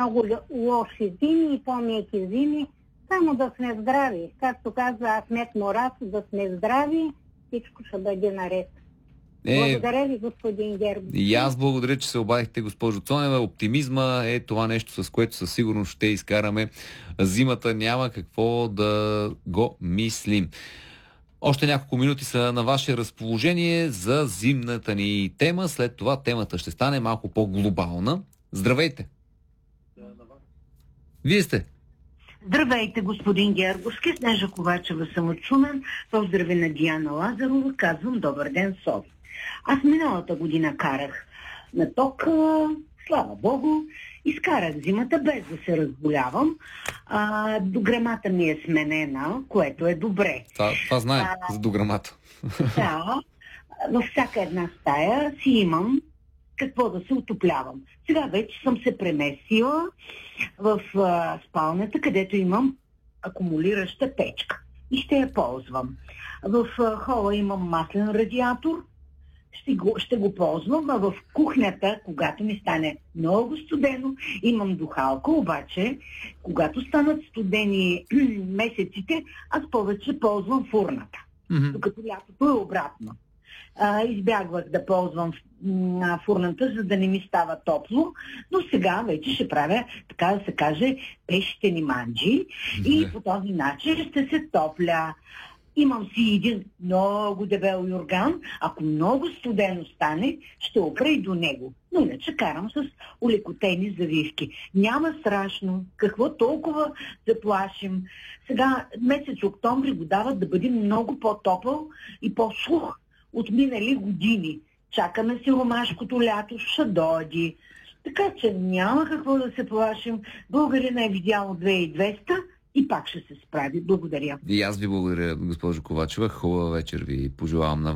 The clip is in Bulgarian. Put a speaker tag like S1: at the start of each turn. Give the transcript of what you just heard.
S1: много лоши зими и по-меки зими, само да сме здрави. Както каза Ахмет Мурат, да сме здрави, всичко ще бъде наред. Благодаря ви, господин Гербовски.
S2: И аз благодаря, че се обадихте, госпожо Цонева. Оптимизма е това нещо, с което със сигурност ще изкараме зимата. Няма какво да го мислим. Още няколко минути са на ваше разположение за зимната ни тема. След това темата ще стане малко по-глобална. Здравейте! Вие сте?
S3: Здравейте, господин Гербовски. Снежа Ковачева съм от Шумен. Поздрави на Диана Лазарова. Казвам добър ден, София. Аз миналата година карах на ток, слава Богу, изкарах зимата без да се разболявам. Дограмата ми е сменена, което е добре.
S2: Това знаем за дограмата.
S3: Да, във всяка една стая си имам какво да се отоплявам. Сега вече съм се преместила в спалнята, където имам акумулираща печка и ще я ползвам. В хола имам маслен радиатор, ще го ползвам, а в кухнята, когато ми стане много студено, имам духалка, обаче, когато станат студени месеците, аз повече ползвам фурната. Докато лятото е обратно. Избягвах да ползвам фурната, за да не ми става топло, но сега вече ще правя, така да се каже, пещени манджи и по този начин ще се топля. Имам си един много дебел юрган, ако много студено стане, ще опра и до него. Но иначе карам с олекотени завивки. Няма страшно, какво толкова заплашим. Сега месец октомври го дават да бъде много по-топъл и по-сух от минали години. Чакаме си ромашкото лято, ще дойде. Така че няма какво да се плашим. Българина е видял 2200 и пак ще се справи. Благодаря.
S2: И аз ви благодаря, госпожо Ковачева. Хубава вечер ви пожелавам на